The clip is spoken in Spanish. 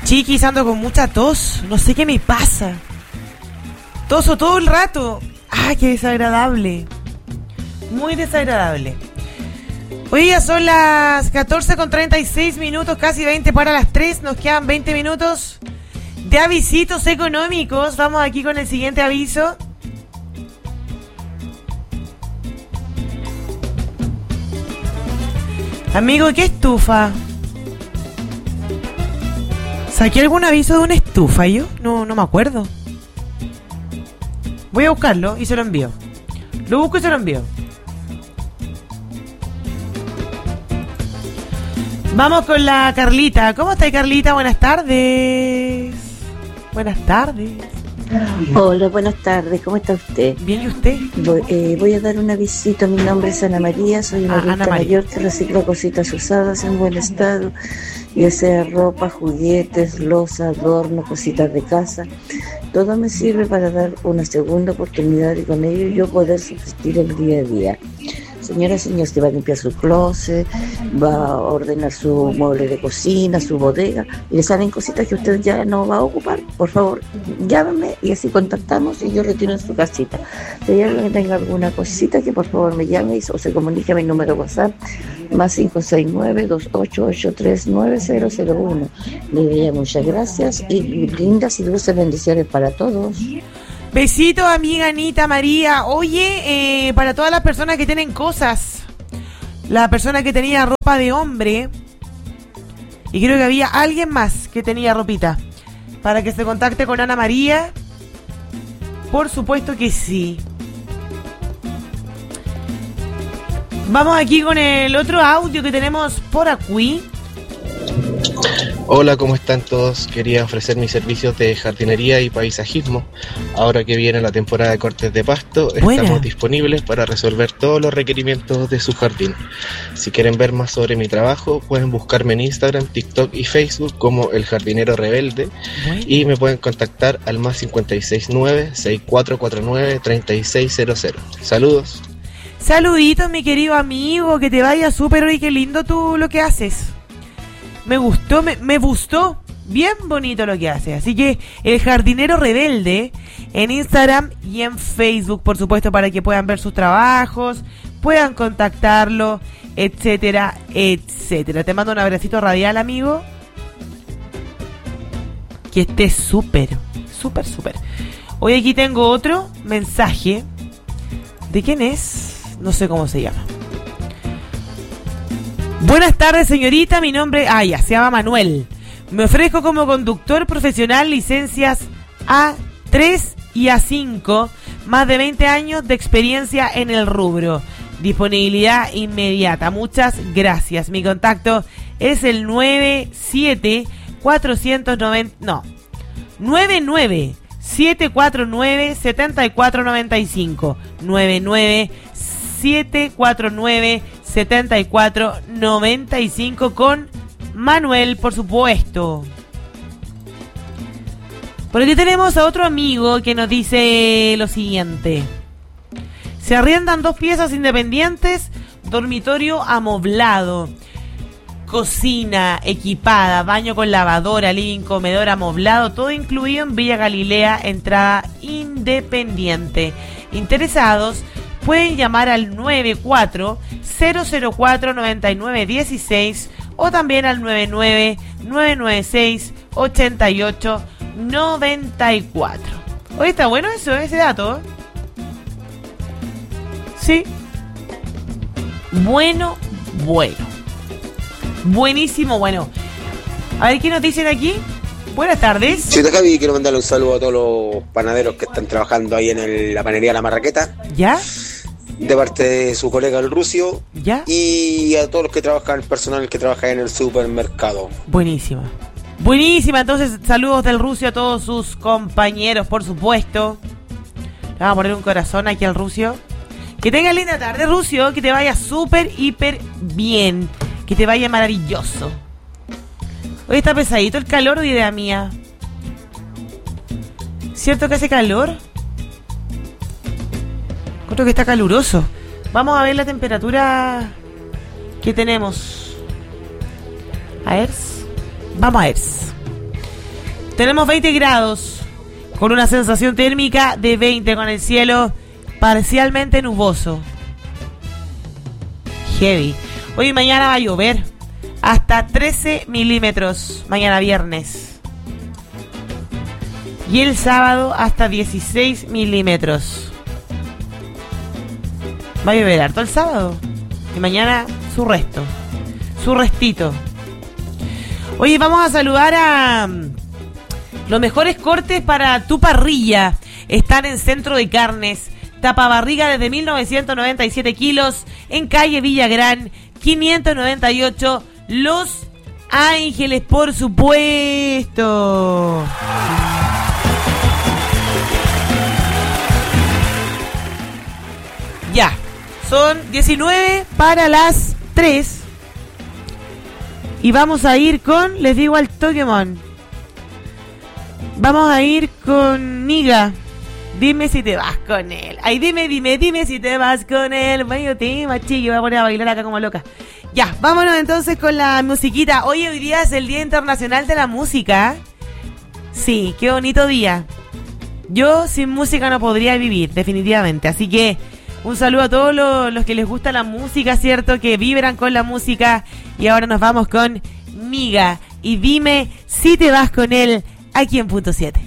Chiquis, ando con mucha tos. No sé qué me pasa. Toso todo el rato. ¡Ah, qué desagradable! Muy desagradable. Hoy ya son las 14:36, casi 20 para las 3. Nos quedan 20 minutos de avisitos económicos. Vamos aquí con el siguiente aviso. Amigo, ¿qué estufa? ¿Saqué algún aviso de una estufa yo? No me acuerdo. Voy a buscarlo y se lo envío. Lo busco y se lo envío. Vamos con la Carlita. ¿Cómo está, Carlita? Buenas tardes. Buenas tardes. Hola, buenas tardes. ¿Cómo está usted? Bien, ¿y usted? Voy a dar un avisito. Mi nombre es Ana María. Soy una adulta mayor que recicla cositas usadas en buen estado, ya sea ropa, juguetes, loza, adorno, cositas de casa. Todo me sirve para dar una segunda oportunidad y con ello yo poder subsistir el día a día. Señora, señor, usted va a limpiar su closet, va a ordenar su mueble de cocina, su bodega, y le salen cositas que usted ya no va a ocupar. Por favor, llámame y así contactamos y yo retiro en su casita. Si hay alguien que tenga alguna cosita, que por favor me llame o se comunique a mi número WhatsApp, más 569-2883-9001. Le doy muchas gracias y lindas y dulces bendiciones para todos. Besitos, amiga Anita María. Oye, para todas las personas que tienen cosas, la persona que tenía ropa de hombre, y creo que había alguien más que tenía ropita, para que se contacte con Ana María. Por supuesto que sí. Vamos aquí con el otro audio que tenemos por aquí. Hola, ¿cómo están todos? Quería ofrecer mis servicios de jardinería y paisajismo. Ahora que viene la temporada de cortes de pasto, estamos disponibles para resolver todos los requerimientos de su jardín. Si quieren ver más sobre mi trabajo, pueden buscarme en Instagram, TikTok y Facebook como El Jardinero Rebelde. Y me pueden contactar al más 569-6449-3600. Saludos. Saluditos, mi querido amigo, que te vaya súper hoy, qué lindo tú lo que haces. Me gustó, me gustó. Bien bonito lo que hace. Así que El Jardinero Rebelde en Instagram y en Facebook, por supuesto, para que puedan ver sus trabajos, puedan contactarlo, etcétera, etcétera. Te mando un abracito radial, amigo. Que estés súper, súper, súper. Hoy aquí tengo otro mensaje. ¿De quién es? No sé cómo se llama. Buenas tardes, señorita, mi nombre... se llama Manuel. Me ofrezco como conductor profesional, licencias A3 y A5, más de 20 años de experiencia en el rubro. Disponibilidad inmediata. Muchas gracias. Mi contacto es el 99749-7495. 99749-7495 con Manuel, por supuesto. Por aquí tenemos a otro amigo que nos dice lo siguiente: se arriendan 2 piezas independientes, dormitorio amoblado, cocina equipada, baño con lavadora, living, comedor amoblado, todo incluido en Villa Galilea, entrada independiente. Interesados pueden llamar al 94-004-9916 o también al 99-996-8894. Oye, está bueno eso, ese dato. Sí. Bueno. Buenísimo, bueno. A ver qué nos dicen aquí. Buenas tardes. Sí, Javi, quiero mandarle un saludo a todos los panaderos que están trabajando ahí en la panadería La Marraqueta. ¿Ya? De parte de su colega el Rucio. ¿Ya? Y a todos los que trabajan, el personal que trabaja en el supermercado. Buenísima, entonces saludos del Rucio a todos sus compañeros, por supuesto. Le vamos a poner un corazón aquí al Rucio. Que tenga linda tarde, Rucio, que te vaya súper, hiper bien. Que te vaya maravilloso. Hoy está pesadito el calor, idea mía. ¿Cierto que hace calor? Creo que está caluroso. Vamos a ver la temperatura que tenemos. A ver. Vamos a ver. Tenemos 20 grados, con una sensación térmica de 20, con el cielo parcialmente nuboso. Heavy. Hoy y mañana va a llover. Hasta 13 milímetros, mañana viernes. Y el sábado hasta 16 milímetros. Va a llover harto el sábado. Y mañana su resto. Su restito. Oye, vamos a saludar a los mejores cortes para tu parrilla. Están en Centro de Carnes. Tapabarriga desde 1997 kilos. En calle Villagrán, 598. Los Ángeles, por supuesto. Ya. Son 19 para las 3. Y vamos a ir con, les digo al Pokémon. Vamos a ir con Niga. Dime si te vas con él. Ay, dime si te vas con él. Medio tema, chiqui, voy a poner a bailar acá como loca. Ya, vámonos entonces con la musiquita. Hoy día es el Día Internacional de la Música. Sí, qué bonito día. Yo sin música no podría vivir, definitivamente. Así que un saludo a todos los que les gusta la música, ¿cierto? Que vibran con la música. Y ahora nos vamos con Niga. Y dime si te vas con él aquí en Punto 7.